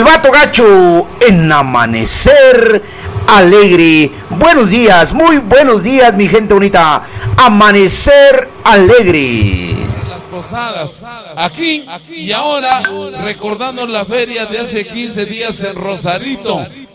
Vato Gacho en Amanecer Alegre. Buenos días, muy buenos días, mi gente bonita. Amanecer Alegre. Las posadas, aquí y ahora, recordando la feria de hace 15 días en Rosarito.